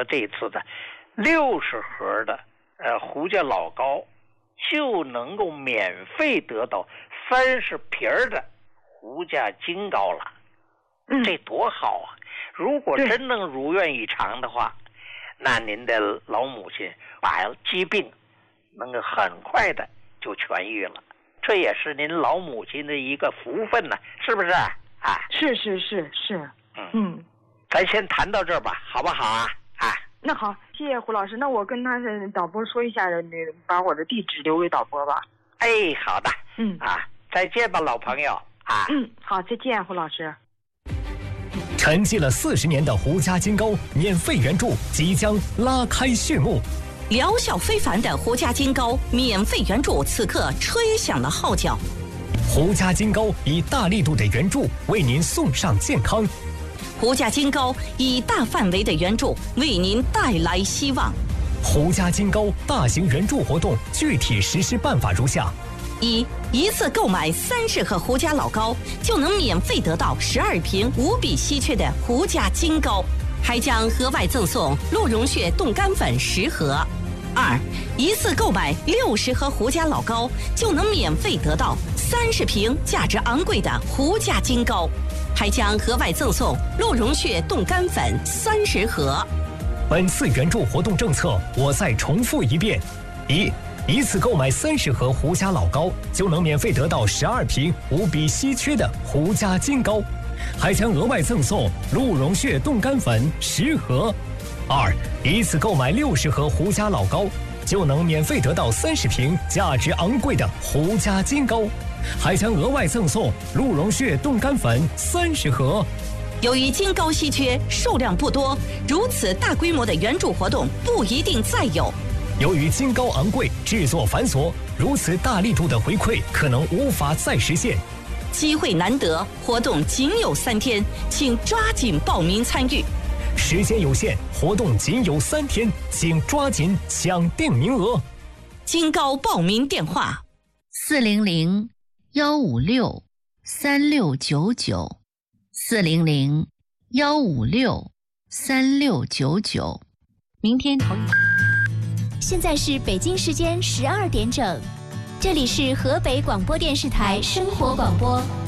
了这次的60盒的胡家老高，就能够免费得到30瓶的胡家金高了。这多好啊！如果真能如愿以偿的话，那您的老母亲把疾病能够很快的就痊愈了，这也是您老母亲的一个福分呢，是不是啊？ 是。 咱先谈到这儿吧，好不好啊？ 那好，谢谢胡老师。那我跟他的导播说一下，把我的地址留给导播吧。 哎，好的。再见吧，老朋友啊。 好，再见，胡老师。 沉寂了40年的胡家金高免费援助即将拉开序幕， 疗效非凡的胡家金高免费援助此刻吹响了号角。 胡家金高以大力度的援助为您送上健康， 胡家金高以大范围的援助为您带来希望。 胡家金高大型援助活动具体实施办法如下： 一次购买30盒胡家老高，就能免费得到12瓶无比稀缺的胡家金高，还将额外赠送鹿茸血冻干粉10盒。一次购买60盒胡家老高，就能免费得到30瓶价值昂贵的胡家金高，还将额外赠送鹿茸血冻干粉30盒。 本次援助活动政策我再重复一遍：一次购买30盒胡家老高，就能免费得到12瓶无比稀缺的胡家金高，还将额外赠送鹿茸血冻干粉10盒。一次购买60盒胡家老高，就能免费得到30瓶价值昂贵的胡家金高，还将额外赠送鹿茸血冻干粉30盒。 由于金高稀缺，数量不多，如此大规模的援助活动不一定再有。 由于金高昂贵，制作繁琐，如此大力度的回馈可能无法再实现。 机会难得，活动仅有3天，请抓紧报名参与。 时间有限，活动仅有3天，请抓紧抢定名额。 金高报名电话 ：400-156-3699，400-156-3699。明天投影。 现在是北京时间12点整，这里是河北广播电视台生活广播。